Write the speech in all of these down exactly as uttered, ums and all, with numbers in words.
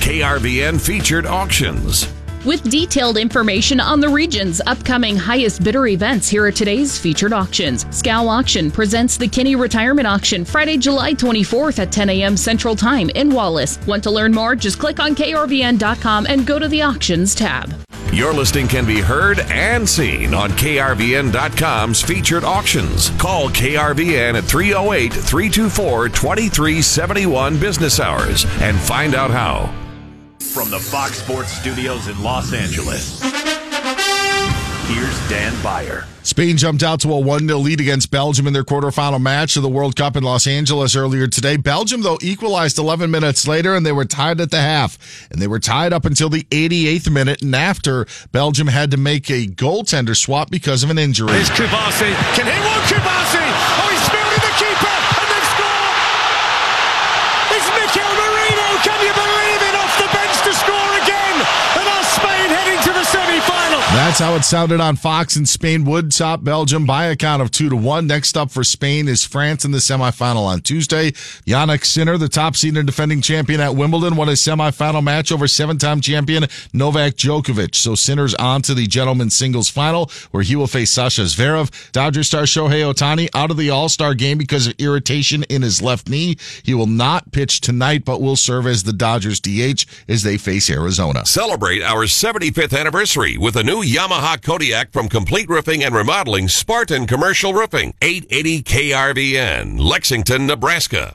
K R V N featured auctions. With detailed information on the region's upcoming highest bidder events, here are today's featured auctions. Scow Auction presents the Kinney Retirement Auction Friday, July twenty-fourth at ten a.m. Central Time in Wallace. Want to learn more? Just click on K R V N dot com and go to the Auctions tab. Your listing can be heard and seen on K R V N dot com's featured auctions. Call K R V N at three oh eight, three two four, two three seven one business hours and find out how. From the Fox Sports Studios in Los Angeles, here's Dan Beyer. Spain jumped out to a one nil lead against Belgium in their quarterfinal match of the World Cup in Los Angeles earlier today. Belgium, though, equalized eleven minutes later, and they were tied at the half. And they were tied up until the eighty-eighth minute, and after, Belgium had to make a goaltender swap because of an injury. Here's Kubasi. Can he won Kubasi? Oh, he's spilling the keeper, and they've scored! It's Mikel Merino, can you believe it? Off the bench to score again! And our Spain heading to the semi-final. That's how it sounded on Fox, and Spain would top Belgium by a count of two to one. Next up for Spain is France in the semifinal on Tuesday. Jannik Sinner, the top seed and defending champion at Wimbledon, won his semifinal match over seven-time champion Novak Djokovic. So Sinner's on to the gentlemen's singles final, where he will face Sasha Zverev. Dodger star Shohei Ohtani out of the All-Star game because of irritation in his left knee. He will not pitch tonight, but will serve as the Dodgers D H as they face Arizona. Celebrate our seventy-fifth anniversary with a new Yamaha Kodiak from Complete Roofing and Remodeling, Spartan Commercial Roofing, eight eighty K R V N, Lexington, Nebraska.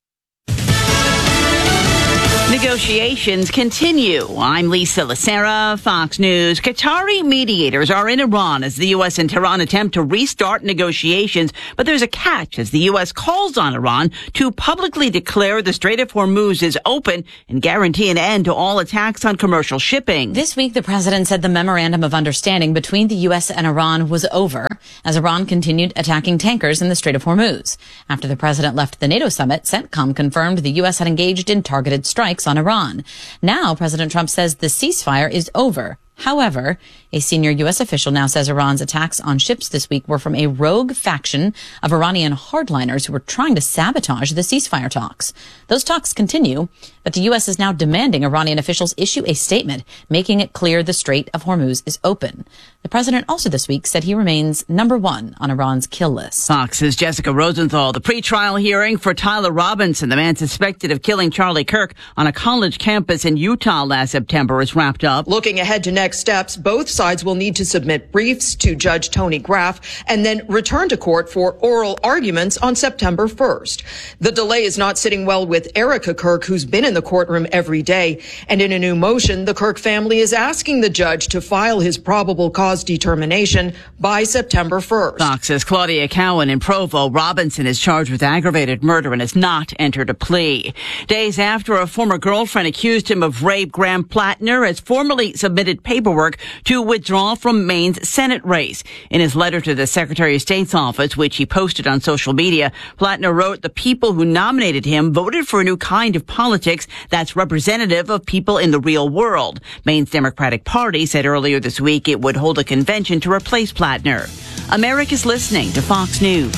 Negotiations continue. I'm Lisa Lacera, Fox News. Qatari mediators are in Iran as the U S and Tehran attempt to restart negotiations, but there's a catch as the U S calls on Iran to publicly declare the Strait of Hormuz is open and guarantee an end to all attacks on commercial shipping. This week, the president said the memorandum of understanding between the U S and Iran was over as Iran continued attacking tankers in the Strait of Hormuz. After the president left the NATO summit, CENTCOM confirmed the U S had engaged in targeted strikes on Iran. Now, President Trump says the ceasefire is over. However, a senior U S official now says Iran's attacks on ships this week were from a rogue faction of Iranian hardliners who were trying to sabotage the ceasefire talks. Those talks continue, but the U S is now demanding Iranian officials issue a statement making it clear the Strait of Hormuz is open. The president also this week said he remains number one on Iran's kill list. Fox's Jessica Rosenthal. The pretrial hearing for Tyler Robinson, the man suspected of killing Charlie Kirk on a college campus in Utah last September, is wrapped up. Looking ahead to next steps, both sides will need to submit briefs to Judge Tony Graff and then return to court for oral arguments on September first. The delay is not sitting well with Erica Kirk, who's been in the courtroom every day. And in a new motion, the Kirk family is asking the judge to file his probable cause determination by September first. Fox's Claudia Cowan in Provo. Robinson is charged with aggravated murder and has not entered a plea. Days after a former girlfriend accused him of rape, Graham Plattner has formally submitted paperwork to withdraw from Maine's Senate race. In his letter to the Secretary of State's office, which he posted on social media, Plattner wrote, "The people who nominated him voted for a new kind of politics that's representative of people in the real world." Maine's Democratic Party said earlier this week it would hold a convention to replace Plattner. America's listening to Fox News.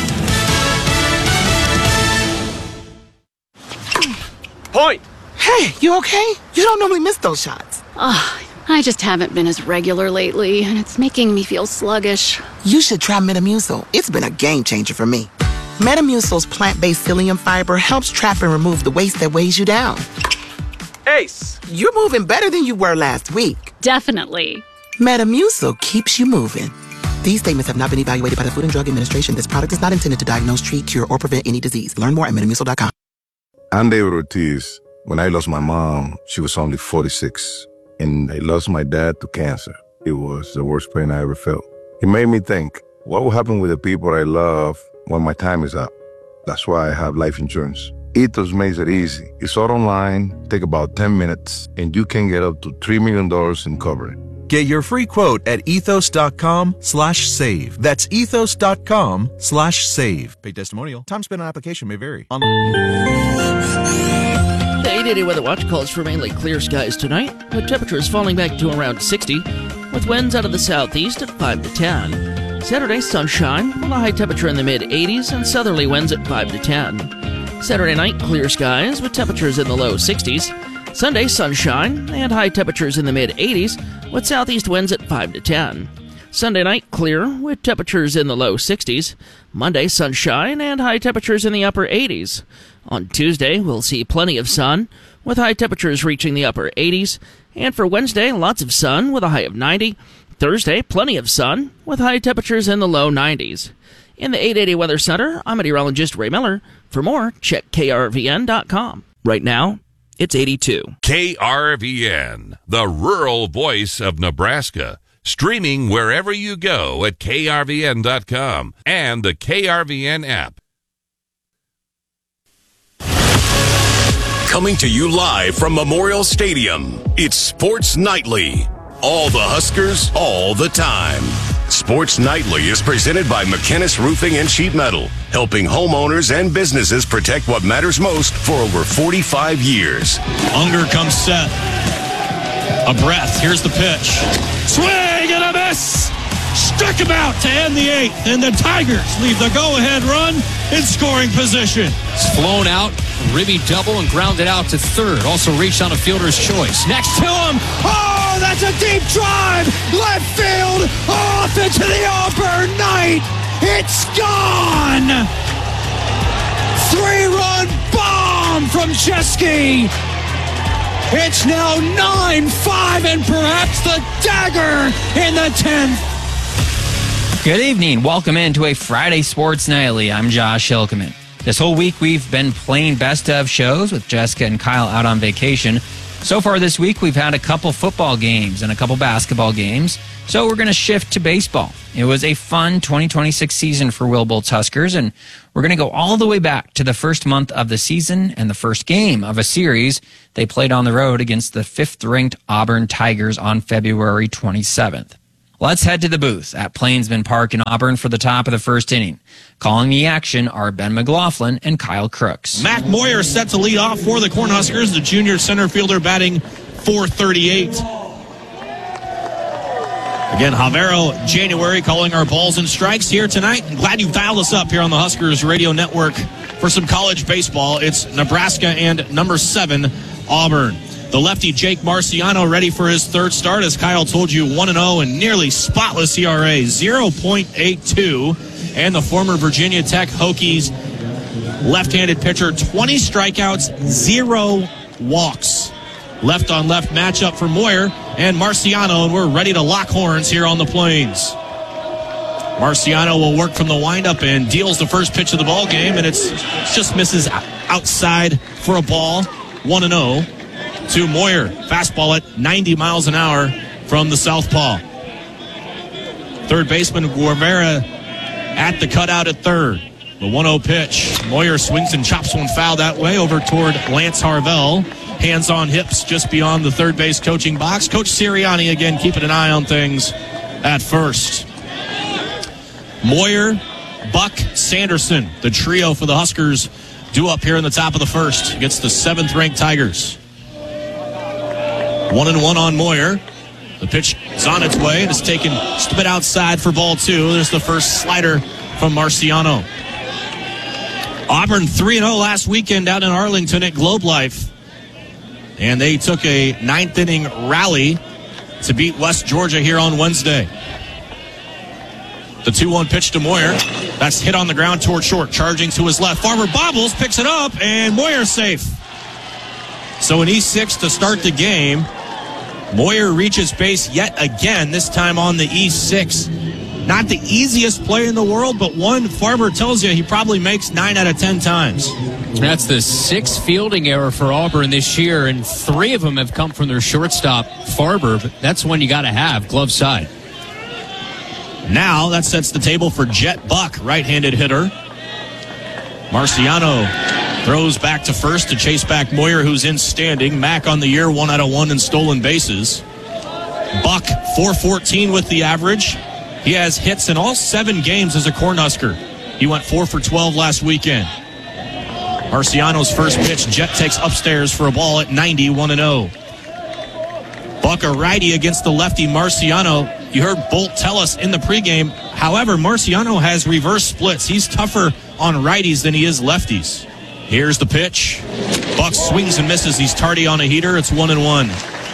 Point! Hey, you okay? You don't normally miss those shots. Oh, I just haven't been as regular lately, and it's making me feel sluggish. You should try Metamucil. It's been a game changer for me. Metamucil's plant-based psyllium fiber helps trap and remove the waste that weighs you down. Ace! You're moving better than you were last week. Definitely. Metamucil keeps you moving. These statements have not been evaluated by the Food and Drug Administration. This product is not intended to diagnose, treat, cure, or prevent any disease. Learn more at metamucil dot com. I'm David Ortiz. When I lost my mom, she was only forty-six. And I lost my dad to cancer. It was the worst pain I ever felt. It made me think, what will happen with the people I love when my time is up? That's why I have life insurance. Ethos makes it easy. It's all online, take about ten minutes, and you can get up to three million dollars in coverage. Get your free quote at ethos.com slash save. That's ethos.com slash save. Paid testimonial. Time spent on application may vary. On- The eight eighty Weather Watch calls for mainly clear skies tonight, with temperatures falling back to around sixty, with winds out of the southeast at five to ten. Saturday, sunshine, with a high temperature in the mid-eighties and southerly winds at five to ten. Saturday night, clear skies, with temperatures in the low sixties. Sunday, sunshine and high temperatures in the mid-eighties with southeast winds at five to ten. Sunday night, clear with temperatures in the low sixties. Monday, sunshine and high temperatures in the upper eighties. On Tuesday, we'll see plenty of sun with high temperatures reaching the upper eighties. And for Wednesday, lots of sun with a high of ninety. Thursday, plenty of sun with high temperatures in the low nineties. In the eight eighty Weather Center, I'm meteorologist Ray Miller. For more, check K R V N dot com. Right now, it's eighty-two. K R V N, the rural voice of Nebraska. Streaming wherever you go at K R V N dot com and the K R V N app. Coming to you live from Memorial Stadium, it's Sports Nightly. All the Huskers, all the time. Sports Nightly is presented by McKinnis Roofing and Sheet Metal, helping homeowners and businesses protect what matters most for over forty-five years. Unger comes set. A breath. Here's the pitch. Swing and a miss! Struck him out to end the eighth, and the Tigers leave the go-ahead run in scoring position. It's flown out, ribby double, and grounded out to third. Also reached on a fielder's choice. Next to him. Oh, that's a deep drive! Left field! Off into the Auburn night! It's gone! Three-run bomb from Chesky! It's now nine five and perhaps the dagger in the tenth. Good evening. Welcome into a Friday Sports Nightly. I'm Josh Hilkeman. This whole week we've been playing best of shows with Jessica and Kyle out on vacation. So far this week we've had a couple football games and a couple basketball games. So we're going to shift to baseball. It was a fun twenty twenty-six season for Wilbolt's Huskers, and we're going to go all the way back to the first month of the season and the first game of a series they played on the road against the fifth-ranked Auburn Tigers on February twenty-seventh. Let's head to the booth at Plainsman Park in Auburn for the top of the first inning. Calling the action are Ben McLaughlin and Kyle Crooks. Mac Moyer set to lead off for the Cornhuskers, the junior center fielder batting four thirty-eight. Again, Javero January calling our balls and strikes here tonight. I'm glad you've dialed us up here on the Huskers Radio Network for some college baseball. It's Nebraska and number seven, Auburn. The lefty Jake Marciano ready for his third start. As Kyle told you, one and oh and nearly spotless E R A, zero point eight two. And the former Virginia Tech Hokies left-handed pitcher, twenty strikeouts, zero walks. Left-on-left matchup for Moyer and Marciano, and we're ready to lock horns here on the Plains. Marciano will work from the windup and deals the first pitch of the ball game, and it's just misses outside for a ball, one and oh. To Moyer. Fastball at ninety miles an hour from the southpaw. Third baseman Guevara at the cutout at third. The one oh pitch. Moyer swings and chops one foul that way over toward Lance Harvell. Hands on hips just beyond the third base coaching box. Coach Sirianni again keeping an eye on things at first. Moyer, Buck, Sanderson, the trio for the Huskers, due up here in the top of the first against the seventh-ranked Tigers. One and one on Moyer. The pitch is on its way. It's taken just a bit outside for ball two. There's the first slider from Marciano. Auburn three and oh last weekend out in Arlington at Globe Life. And they took a ninth inning rally to beat West Georgia here on Wednesday. The two one pitch to Moyer. That's hit on the ground toward short. Charging to his left. Farmer bobbles, picks it up, and Moyer's safe. So an E six to start the game. Moyer reaches base yet again, this time on the E six. Not the easiest play in the world, but one Farmer tells you he probably makes nine out of ten times. That's the sixth fielding error for Auburn this year, and three of them have come from their shortstop, Farber. But that's one you got to have, glove side. Now that sets the table for Jet Buck, right-handed hitter. Marciano throws back to first to chase back Moyer, who's in standing. Mack on the year, one out of one in stolen bases. Buck, four fourteen with the average. He has hits in all seven games as a Cornhusker. He went four for twelve last weekend. Marciano's first pitch, Jet takes upstairs for a ball at ninety, one and oh. Buck a righty against the lefty Marciano. You heard Bolt tell us in the pregame. However, Marciano has reverse splits. He's tougher on righties than he is lefties. Here's the pitch. Buck swings and misses. He's tardy on a heater. It's one and one.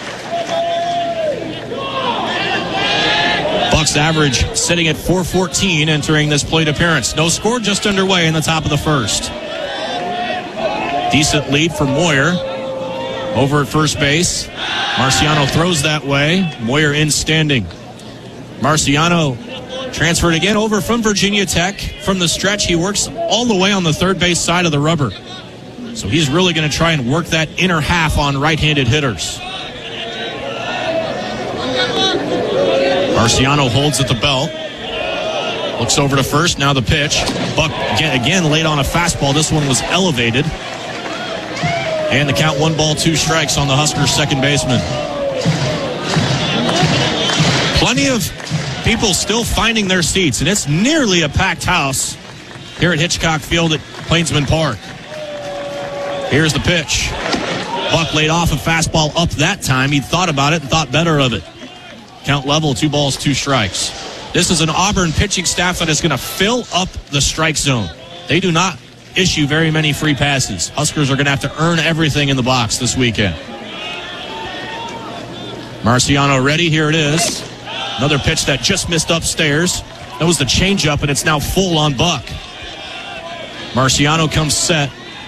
Buck's average sitting at four fourteen entering this plate appearance. No score, just underway in the top of the first. Decent lead for Moyer over at first base. Marciano throws that way. Moyer in standing. Marciano transferred again over from Virginia Tech. From the stretch, he works all the way on the third base side of the rubber. So he's really going to try and work that inner half on right-handed hitters. Marciano holds at the belt. Looks over to first. Now the pitch. Buck again, again laid on a fastball. This one was elevated. And the count, one ball, two strikes on the Huskers' second baseman. Plenty of people still finding their seats, and it's nearly a packed house here at Hitchcock Field at Plainsman Park. Here's the pitch. Buck laid off a fastball up that time. He thought about it and thought better of it. Count level, two balls, two strikes. This is an Auburn pitching staff that is going to fill up the strike zone. They do not issue very many free passes. Huskers are going to have to earn everything in the box this weekend. Marciano ready. Here it is. Another pitch that just missed upstairs. That was the changeup, and it's now full on Buck. Marciano comes set.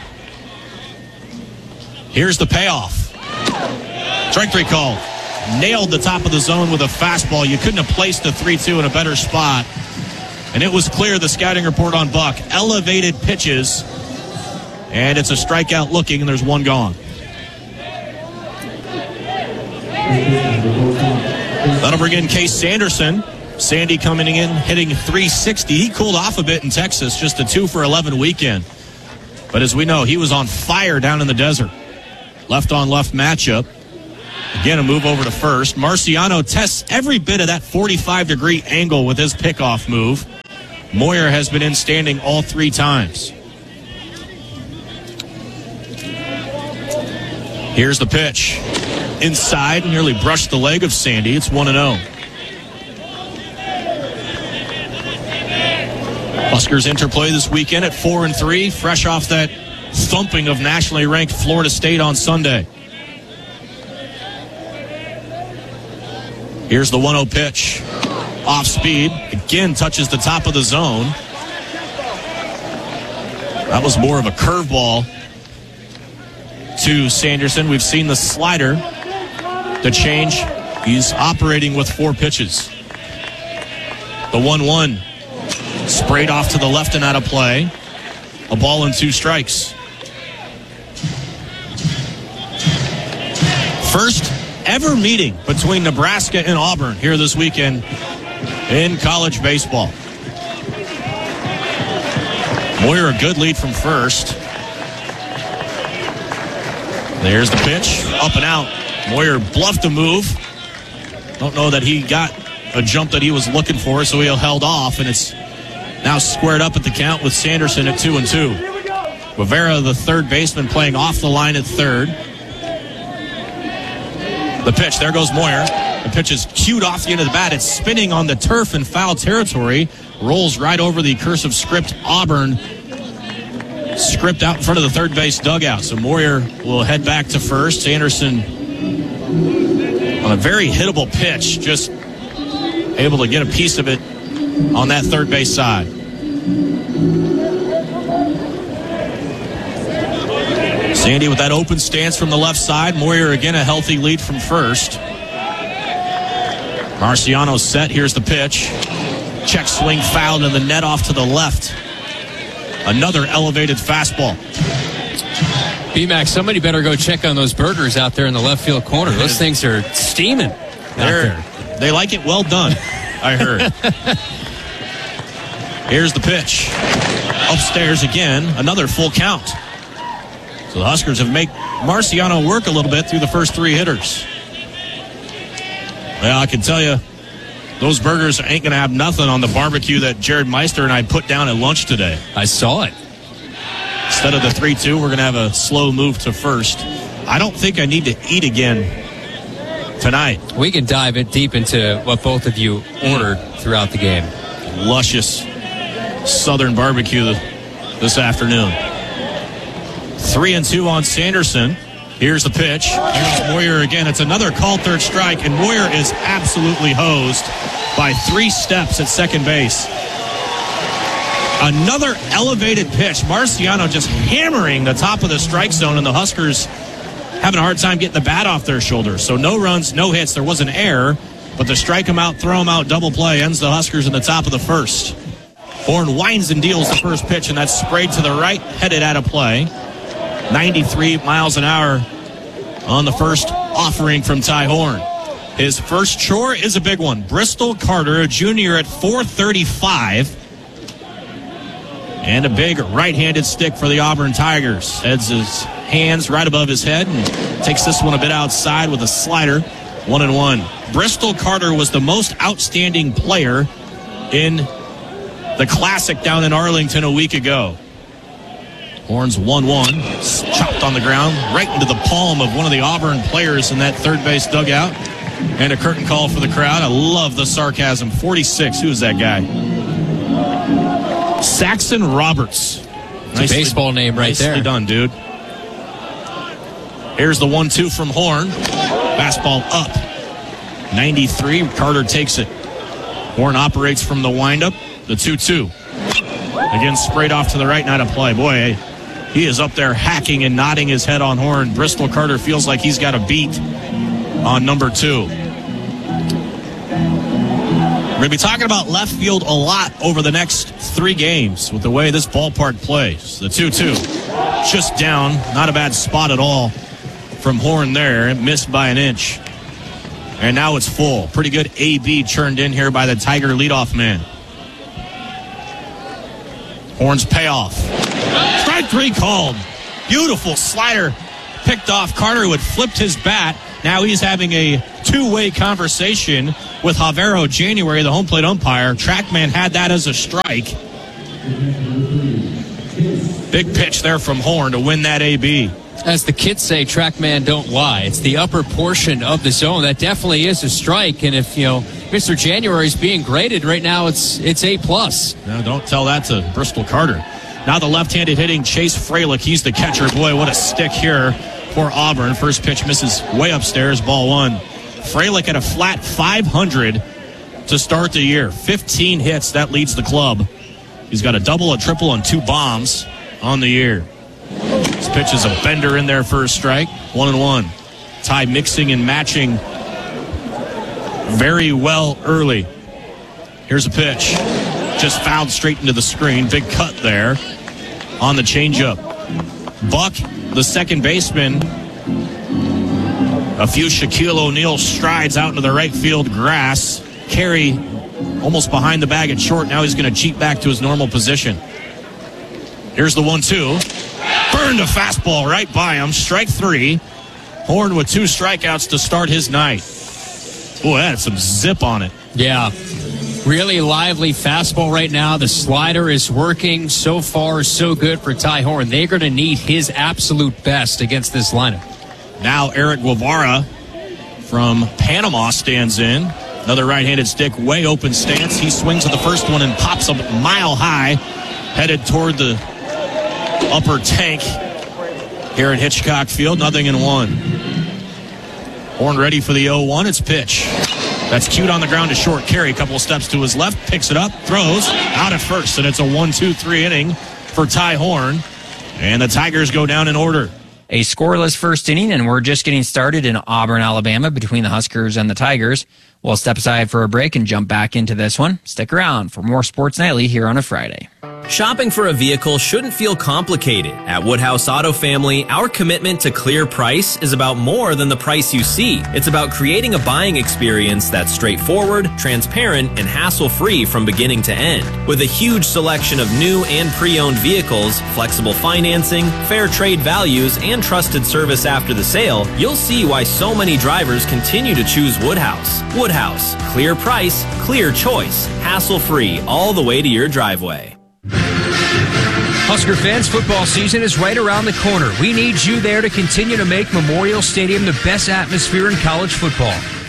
Here's the payoff. Strike three call. Nailed the top of the zone with a fastball. You couldn't have placed the three two in a better spot. And it was clear, the scouting report on Buck. Elevated pitches. And it's a strikeout looking, and there's one gone. That'll bring in Case Sanderson. Sandy coming in, hitting three sixty. He cooled off a bit in Texas, just a two for eleven weekend. But as we know, he was on fire down in the desert. Left-on-left matchup. Again, a move over to first. Marciano tests every bit of that forty-five degree angle with his pickoff move. Moyer has been in standing all three times. Here's the pitch. Inside, nearly brushed the leg of Sandy. It's one and oh. Huskers interplay this weekend at four and three, fresh off that thumping of nationally ranked Florida State on Sunday. Here's the one oh pitch. Off speed. Again, touches the top of the zone. That was more of a curveball to Sanderson. We've seen the slider, the change. He's operating with four pitches. The one one. Sprayed off to the left and out of play. A ball and two strikes. First ever meeting between Nebraska and Auburn here this weekend in college baseball. Moyer, a good lead from first. There's the pitch. Up and out. Moyer bluffed a move. Don't know that he got a jump that he was looking for, so he held off, and it's now squared up at the count with Sanderson at two and two. Rivera, the third baseman, playing off the line at third. The pitch, there goes Moyer. The pitch is cued off the end of the bat. It's spinning on the turf in foul territory. Rolls right over the cursive script Auburn script out in front of the third base dugout. So Moyer will head back to first. Sanderson on a very hittable pitch, just able to get a piece of it on that third base side. Sandy with that open stance from the left side. Moyer again a healthy lead from first. Marciano set. Here's the pitch. Check swing fouled in the net off to the left. Another elevated fastball. B-Mac, somebody better go check on those burgers out there in the left field corner. Those things are steaming out there. They like it well done, I heard. Here's the pitch. Upstairs again. Another full count. So the Huskers have made Marciano work a little bit through the first three hitters. Well, I can tell you, those burgers ain't going to have nothing on the barbecue that Jared Meister and I put down at lunch today. I saw it. Instead of the three two, we're going to have a slow move to first. I don't think I need to eat again tonight. We can dive in deep into what both of you ordered throughout the game. Luscious Southern barbecue this afternoon. Three and two on Sanderson. Here's the pitch. Here's Moyer again. It's another called third strike, and Moyer is absolutely hosed by three steps at second base. Another elevated pitch. Marciano just hammering the top of the strike zone, and the Huskers having a hard time getting the bat off their shoulders. So no runs, no hits. There was an error, but the strike him out, throw him out, double play ends the Huskers in the top of the first. Horn winds and deals the first pitch, and that's sprayed to the right, headed out of play. ninety-three miles an hour on the first offering from Ty Horn. His first chore is a big one. Bristol Carter, a junior, at four thirty-five. And a big right-handed stick for the Auburn Tigers. Heads his hands right above his head and takes this one a bit outside with a slider. One and one. Bristol Carter was the most outstanding player in the Classic down in Arlington a week ago. Horns one one. Chopped on the ground right into the palm of one of the Auburn players in that third base dugout. And a curtain call for the crowd. I love the sarcasm. forty-six. Who is that guy? Saxon Roberts. It's nicely, a baseball name right nicely there. Nicely done, dude. Here's the one two from Horn. Fastball up. ninety-three. Carter takes it. Horn operates from the windup. The two two. Again, sprayed off to the right, not a play. Boy, he is up there hacking and nodding his head on Horn. Bristol Carter feels like he's got a beat on number two. We're going to be talking about left field a lot over the next three games with the way this ballpark plays. The two two. Just down. Not a bad spot at all from Horn there. It missed by an inch. And now it's full. Pretty good A B churned in here by the Tiger leadoff man. Horn's payoff. Strike three called. Beautiful slider picked off Carter, who had flipped his bat. Now he's having a two-way conversation with Javero January, the home plate umpire. Trackman had that as a strike. Big pitch there from Horn to win that A B. As the kids say, Trackman don't lie. It's the upper portion of the zone. That definitely is a strike. And if, you know, Mister January is being graded right now, it's it's A plus. No, don't tell that to Bristol Carter. Now the left-handed hitting Chase Freilich. He's the catcher. Boy, what a stick here for Auburn. First pitch misses way upstairs, ball one. Freilich at a flat five hundred to start the year. fifteen hits, that leads the club. He's got a double, a triple, and two bombs on the year. This pitch is a bender in there for a strike. One and one. Ty mixing and matching very well early. Here's a pitch. Just fouled straight into the screen. Big cut there on the changeup. Buck, the second baseman, a few Shaquille O'Neal strides out into the right field grass. Carey almost behind the bag at short. Now he's going to cheat back to his normal position. Here's the one two. Burned a fastball right by him. Strike three. Horn with two strikeouts to start his night. Boy, that had some zip on it. Yeah. Really lively fastball right now. The slider is working. So far, so good for Ty Horn. They're going to need his absolute best against this lineup. Now Eric Guevara from Panama stands in. Another right-handed stick, way open stance. He swings at the first one and pops up mile high, headed toward the upper tank here at Hitchcock Field. Nothing in one. Horn ready for the oh one. It's pitch. That's cued on the ground to short. Carey, a couple of steps to his left, picks it up, throws, out at first, and it's a one two three inning for Ty Horn. And the Tigers go down in order. A scoreless first inning, and we're just getting started in Auburn, Alabama, between the Huskers and the Tigers. We'll step aside for a break and jump back into this one. Stick around for more Sports Nightly here on a Friday. Shopping for a vehicle shouldn't feel complicated. At Woodhouse Auto Family, our commitment to clear price is about more than the price you see. It's about creating a buying experience that's straightforward, transparent, and hassle-free from beginning to end. With a huge selection of new and pre-owned vehicles, flexible financing, fair trade values, and trusted service after the sale, you'll see why so many drivers continue to choose Woodhouse. Woodhouse, clear price, clear choice, hassle-free all the way to your driveway. Husker fans, football season is right around the corner. We need you there to continue to make Memorial Stadium the best atmosphere in college football.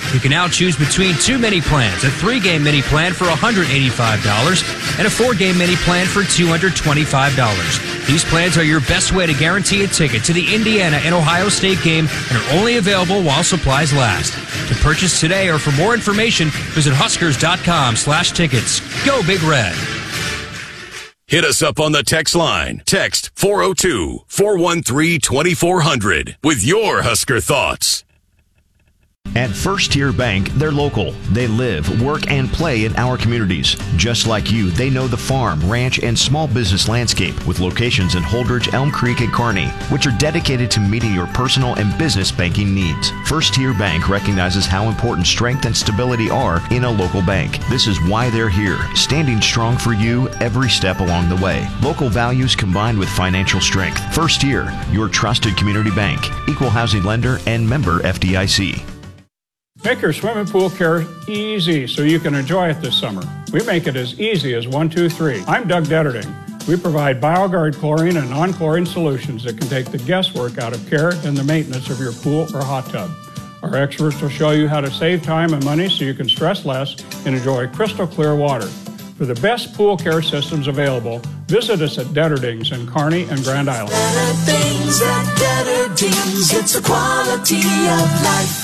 You can now choose between two mini plans, a three-game mini plan for one hundred eighty-five dollars and a four-game mini plan for two hundred twenty-five dollars. These plans are your best way to guarantee a ticket to the Indiana and Ohio State game and are only available while supplies last. To purchase today or for more information, visit Huskers.com slash tickets. Go Big Red. Hit us up on the text line. Text four oh two, four one three, two four zero zero with your Husker thoughts. At First Tier Bank, they're local. They live, work, and play in our communities. Just like you, they know the farm, ranch, and small business landscape with locations in Holdridge, Elm Creek, and Kearney, which are dedicated to meeting your personal and business banking needs. First Tier Bank recognizes how important strength and stability are in a local bank. This is why they're here, standing strong for you every step along the way. Local values combined with financial strength. First Tier, your trusted community bank, equal housing lender, and member F D I C. Make your swimming pool care easy so you can enjoy it this summer. We make it as easy as one, two, three. I'm Doug Detterding. We provide BioGuard chlorine and non-chlorine solutions that can take the guesswork out of care and the maintenance of your pool or hot tub. Our experts will show you how to save time and money so you can stress less and enjoy crystal clear water. For the best pool care systems available, visit us at Detterdings in Kearney and Grand Island. Better things at Detterdings. It's a quality of life.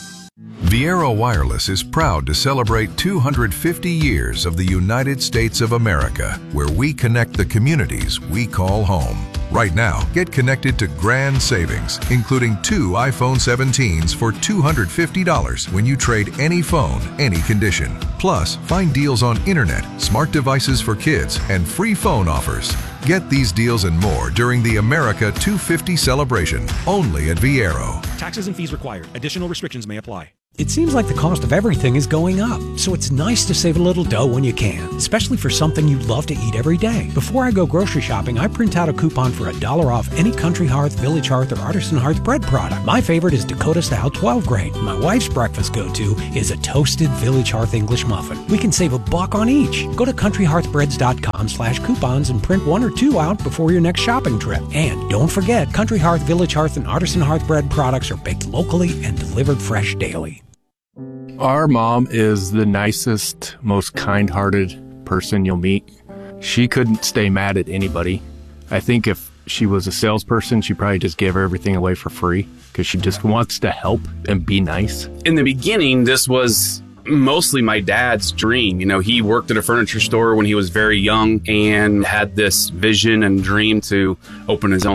Viero Wireless is proud to celebrate two hundred fifty years of the United States of America, where we connect the communities we call home. Right now, get connected to grand savings, including two iPhone seventeens for two hundred fifty dollars when you trade any phone, any condition. Plus, find deals on internet, smart devices for kids, and free phone offers. Get these deals and more during the America two fifty celebration, only at Viero. Taxes and fees required. Additional restrictions may apply. It seems like the cost of everything is going up, so it's nice to save a little dough when you can, especially for something you love to eat every day. Before I go grocery shopping, I print out a coupon for a dollar off any Country Hearth, Village Hearth, or Artisan Hearth bread product. My favorite is Dakota Style twelve grain. My wife's breakfast go-to is a toasted Village Hearth English muffin. We can save a buck on each. Go to country hearth breads dot com slash coupons and print one or two out before your next shopping trip. And don't forget, Country Hearth, Village Hearth, and Artisan Hearth bread products are baked locally and delivered fresh daily. Our mom is the nicest, most kind-hearted person you'll meet. She couldn't stay mad at anybody. I think if she was a salesperson, she'd probably just give everything away for free because she just wants to help and be nice. In the beginning, this was mostly my dad's dream. You know, he worked at a furniture store when he was very young and had this vision and dream to open his own